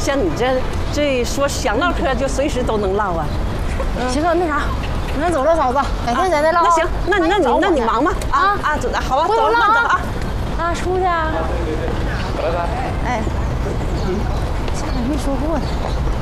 像你这说想唠嗑就随时都能唠啊。 行了，那啥，咱走了，嫂子，改天咱再唠。 那行，那你忙吧走，好吧，走了，慢走啊。 啊，出去啊。拜拜。哎，这还没说过呢。